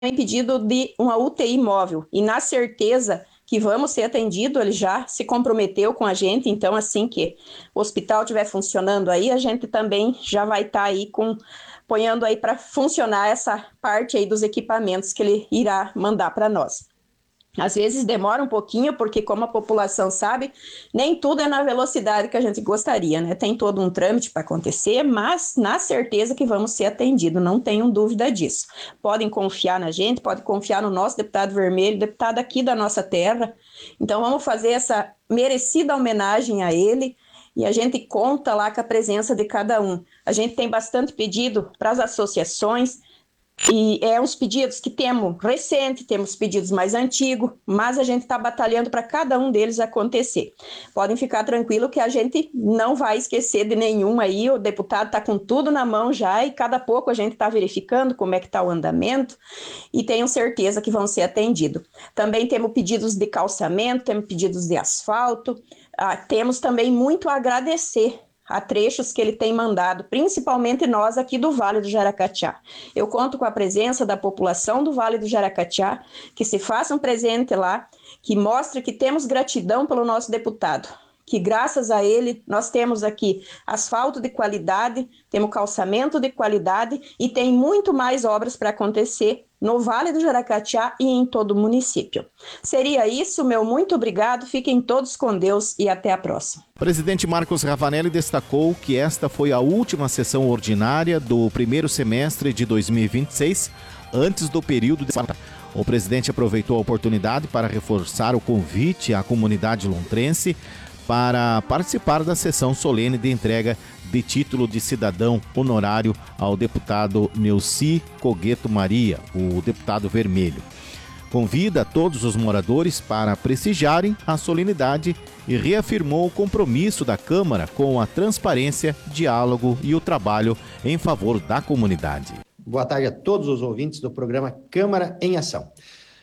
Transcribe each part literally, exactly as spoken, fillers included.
pedido de uma U T I móvel e na certeza que vamos ser atendidos, ele já se comprometeu com a gente, então assim que o hospital estiver funcionando aí, a gente também já vai estar tá aí com, ponhando aí para funcionar essa parte aí dos equipamentos que ele irá mandar para nós. Às vezes demora um pouquinho, porque como a população sabe, nem tudo é na velocidade que a gente gostaria, né? Tem todo um trâmite para acontecer, mas na certeza que vamos ser atendidos, não tenham dúvida disso. Podem confiar na gente, podem confiar no nosso deputado Vermelho, deputado aqui da nossa terra. Então vamos fazer essa merecida homenagem a ele, e a gente conta lá com a presença de cada um. A gente tem bastante pedido para as associações, e é uns pedidos que temos recente, temos pedidos mais antigos, mas a gente está batalhando para cada um deles acontecer. Podem ficar tranquilo que a gente não vai esquecer de nenhum aí, o deputado está com tudo na mão já e cada pouco a gente está verificando como é que está o andamento e tenho certeza que vão ser atendidos. Também temos pedidos de calçamento, temos pedidos de asfalto, ah, temos também muito a agradecer a trechos que ele tem mandado, principalmente nós aqui do Vale do Jaracatiá. Eu conto com a presença da população do Vale do Jaracatiá, que se façam presente lá, que mostre que temos gratidão pelo nosso deputado, que graças a ele nós temos aqui asfalto de qualidade, temos calçamento de qualidade e tem muito mais obras para acontecer no Vale do Jaracatiá e em todo o município. Seria isso, meu muito obrigado, fiquem todos com Deus e até a próxima. Presidente Marcos Ravanelli destacou que esta foi a última sessão ordinária do primeiro semestre de dois mil e vinte e seis, antes do período de... O presidente aproveitou a oportunidade para reforçar o convite à comunidade lontrense para participar da sessão solene de entrega de título de cidadão honorário ao deputado Neuci Cogueto Maria, o deputado vermelho. Convida todos os moradores para prestigiarem a solenidade e reafirmou o compromisso da Câmara com a transparência, diálogo e o trabalho em favor da comunidade. Boa tarde a todos os ouvintes do programa Câmara em Ação.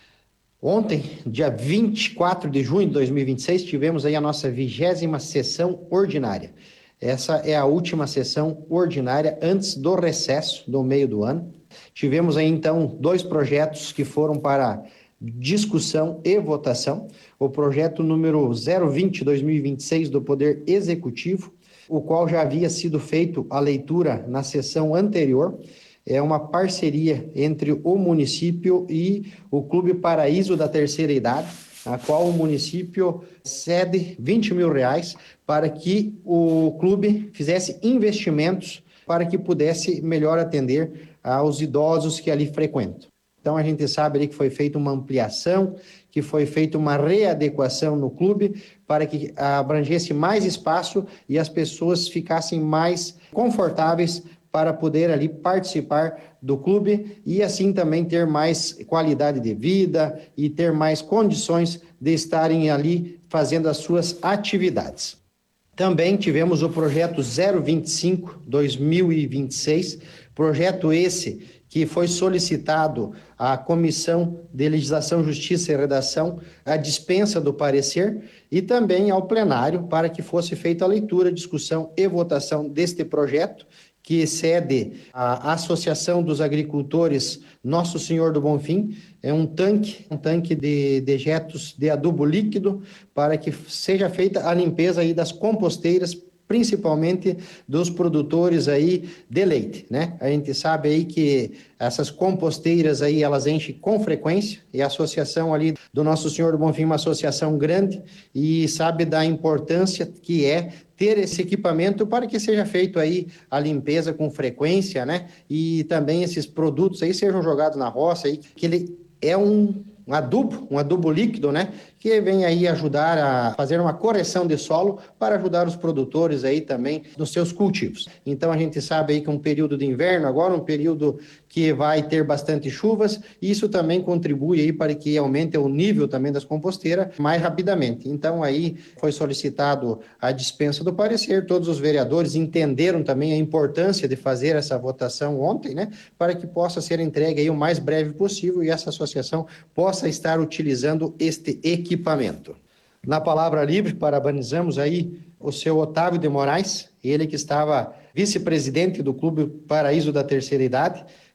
Ontem, dia vinte e quatro de junho de dois mil e vinte e seis, tivemos aí a nossa vigésima sessão ordinária. Essa é a última sessão ordinária antes do recesso do meio do ano. Tivemos aí, então, dois projetos que foram para discussão e votação. O projeto número zero vinte, dois mil e vinte e seis do Poder Executivo, o qual já havia sido feito a leitura na sessão anterior. É uma parceria entre o município e o Clube Paraíso da Terceira Idade, a qual o município cede vinte mil reais para que o clube fizesse investimentos para que pudesse melhor atender aos idosos que ali frequentam. Então a gente sabe ali que foi feita uma ampliação, que foi feita uma readequação no clube para que abrangesse mais espaço e as pessoas ficassem mais confortáveis para poder ali participar do clube e assim também ter mais qualidade de vida e ter mais condições de estarem ali fazendo as suas atividades. Também tivemos o projeto zero vinte e cinco, dois mil e vinte e seis, projeto esse que foi solicitado à Comissão de Legislação, Justiça e Redação a dispensa do parecer e também ao plenário para que fosse feita a leitura, discussão e votação deste projeto, que excede a Associação dos Agricultores Nosso Senhor do Bonfim, é um tanque, um tanque de dejetos de adubo líquido para que seja feita a limpeza aí das composteiras, principalmente dos produtores aí de leite, né? A gente sabe aí que essas composteiras aí, elas enchem com frequência, e a associação ali do Nosso Senhor do Bonfim é uma associação grande e sabe da importância que é ter esse equipamento para que seja feito aí a limpeza com frequência, né? E também esses produtos aí sejam jogados na roça aí, que ele é um um adubo, um adubo líquido, né, que vem aí ajudar a fazer uma correção de solo para ajudar os produtores aí também nos seus cultivos. Então a gente sabe aí que um período de inverno agora, um período que vai ter bastante chuvas, e isso também contribui aí para que aumente o nível também das composteiras mais rapidamente. Então aí foi solicitado a dispensa do parecer, todos os vereadores entenderam também a importância de fazer essa votação ontem, né, para que possa ser entregue aí o mais breve possível e essa associação possa estar utilizando este equipamento. Na palavra livre, parabenizamos aí o seu Otávio de Moraes, ele que estava vice-presidente do Clube Paraíso da Terceira Idade,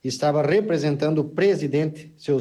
estava representando o presidente, seu